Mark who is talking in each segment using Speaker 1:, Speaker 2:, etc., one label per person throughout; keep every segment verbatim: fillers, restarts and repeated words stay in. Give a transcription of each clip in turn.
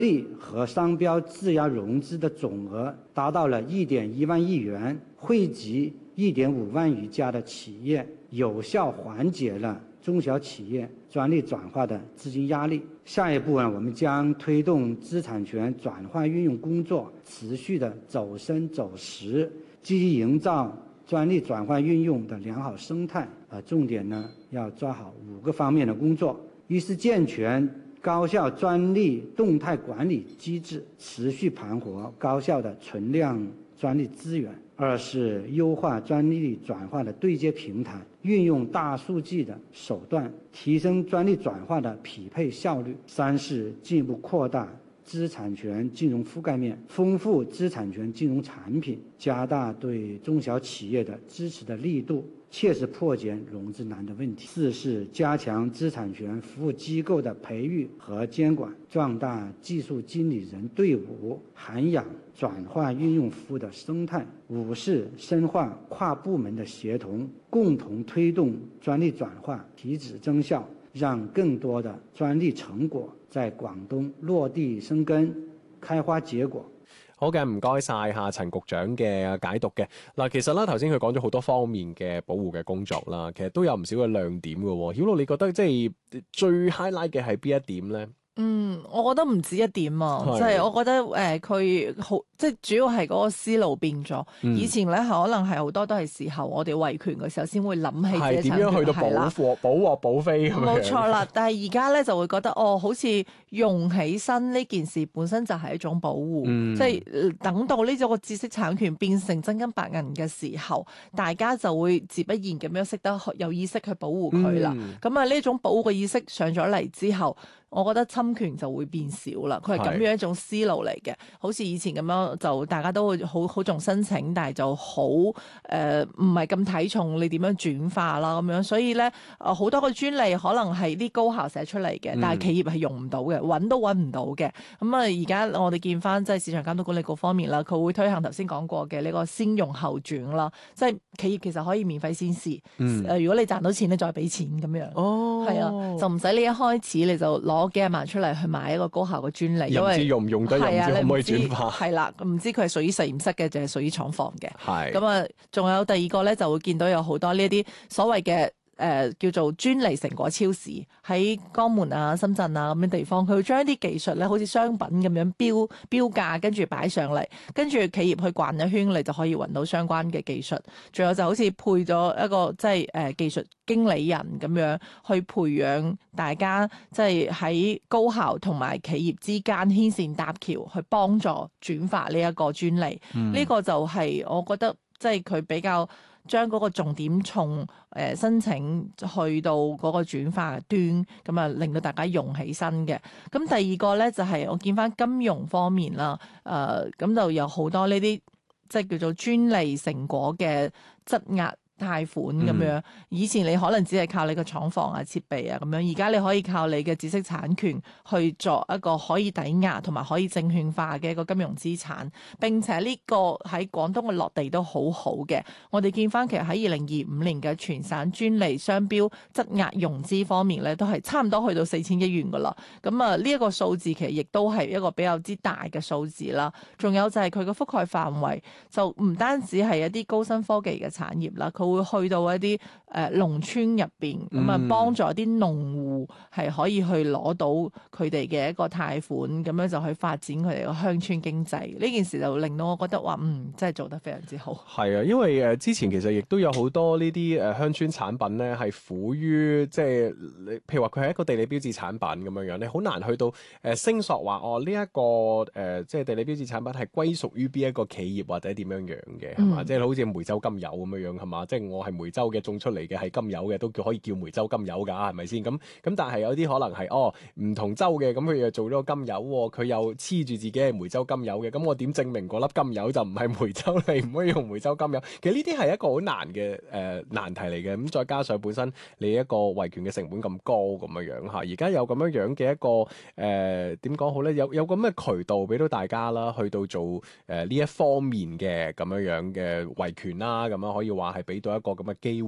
Speaker 1: 利和商標質押融資的總額達到了一點一萬億元，惠及一點五萬餘家的企業，有效緩解了中小企業專利轉化的資金壓力。下一步呢，我們將推動知識產權轉換運用工作持續的走深走實，積極營造專利轉換運用的良好生態。啊，重點呢要抓好五個方面的工作：一是健全高效專利動態管理機制，持續盤活高效的存量專利資源；二是優化專利轉化的對接平台，運用大數據的手段，提升專利轉化的匹配效率；三是進一步擴大知識產權金融覆蓋面，豐富知識產權金融產品，加大對中小企業的支持的力度，切實破解融資難的問題。四是加強知識產權服務機構的培育和監管，壯大技術經理人隊伍，涵養轉化運用服務的生態。五是深化跨部門的協同，共同推動專利轉化提質增效，讓更多的專利成果在廣東落地生根、開花結果。
Speaker 2: 好嘅，唔該晒下陳局長嘅解讀嘅。嗱，其實啦，頭先佢講咗好多方面嘅保護嘅工作啦，其實都有唔少嘅亮點嘅。曉露，你覺得即係最 highlight 嘅係邊一點咧？
Speaker 3: 嗯，我覺得唔止一點啊，即係我覺得誒佢好，即係主要係嗰個思路變咗。嗯、以前咧可能係好多都係時候我哋維權嘅時候先會諗起自己
Speaker 2: 係點樣去到保獲保獲保飛咁樣。
Speaker 3: 冇錯啦，但係而家咧就會覺得哦，好似用起身呢件事本身就係一種保護，嗯、即係等到呢種個知識產權變成真金白銀嘅時候，大家就會自不然咁樣識得有意識去保護佢啦。咁啊呢種保護嘅意識上咗嚟之後，我覺得侵權就會變少啦，佢係咁樣一種思路嚟嘅，好似以前咁樣就大家都會好好重申請，但係就好誒唔係咁睇重你點樣轉化啦咁樣，所以咧誒好多個專利可能係啲高校寫出嚟嘅，但係企業係用唔到嘅，揾都揾唔到嘅。咁啊而家我哋見翻即係市場監督管理局方面啦，佢會推行頭先講過嘅呢個先用後轉啦，即係企業其實可以免費先試，誒、嗯呃、如果你賺到錢你再俾錢咁樣，
Speaker 2: 哦，
Speaker 3: 係啊，就唔使你一開始你就攞幾廿萬出嚟去買一個高效嘅專利，
Speaker 2: 又唔知用唔用得，又唔知可唔可以轉化。
Speaker 3: 係啦，唔知佢係屬於實驗室嘅，定係屬於廠房嘅。
Speaker 2: 係
Speaker 3: 咁啊，仲有第二個咧，就會見到有好多呢一啲所謂嘅。誒、呃、叫做專利成果超市喺江門啊、深圳啊咁樣地方，佢會將啲技術咧，好似商品咁樣標標價，跟住擺上嚟，跟住企業去逛一圈，你就可以揾到相關嘅技術。仲有就好似配咗一個即係誒技術經理人咁樣去培養大家，即係喺高校同埋企業之間牽線搭橋，去幫助轉化呢一個專利。呢、嗯、個就係我覺得即係佢比較。將嗰個重點從誒、呃、申請去到嗰個轉化端，咁啊令到大家用起身嘅。咁第二個咧就係、是、我見翻金融方面啦，誒、呃、咁就有好多呢啲即係叫做專利成果嘅質押貸款咁樣，嗯、以前你可能只係靠你嘅廠房啊、設備啊咁樣，而家你可以靠你嘅知識產權去作一個可以抵押同埋可以證券化嘅一個金融資產。並且呢個喺廣東嘅落地都好好嘅。我哋見翻其實喺二零二五年嘅全省專利商標質押融資方面咧，都係差唔多去到四千億元噶啦。咁啊呢一個數字其實亦都係一個比較之大嘅數字啦。仲有就係佢嘅覆蓋範圍就唔單止係一啲高新科技嘅產業啦，佢會去到一啲誒農村入邊，咁啊幫助啲農戶係可以去攞到佢哋嘅一個貸款，咁樣就去發展佢哋嘅鄉村經濟。呢件事就令到我覺得話，嗯，真係做得非常之好。
Speaker 2: 係啊，因為誒之前其實亦都有好多呢啲誒鄉村產品咧，係苦於即係你，譬如話佢係一個地理標誌產品咁樣樣，你好難去到誒聲索話哦呢一個誒即係地理標誌產品係歸屬於邊一個企業或者點樣樣嘅係嘛？即係、嗯、好似梅州甘油咁樣樣係嘛？即係我係梅州嘅種出嚟嘅係甘油嘅，都叫可以叫梅州甘油㗎，係咪先？咁咁但係有啲可能係哦唔同州嘅，咁佢又做咗個甘油，佢又黐住自己係梅州甘油嘅，咁我點證明嗰粒甘油就唔係梅州嚟，唔可以用梅州甘油？其實呢啲係一個好難嘅誒、呃、難題嚟嘅。咁再加上本身你一個維權嘅成本咁高咁樣樣嚇，而家有咁樣樣嘅一個誒點講好咧？有有咁嘅渠道俾到大家啦，去到做誒呢、呃、一方面嘅咁樣樣嘅維權啦，咁樣可以話係俾到一個咁嘅機會啦。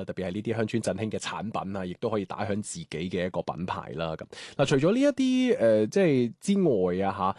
Speaker 2: 特別係呢啲鄉村振興嘅產品啊，亦都可以打響自己嘅一個品牌啦。咁嗱，除咗呢一啲誒即係之外啊嚇。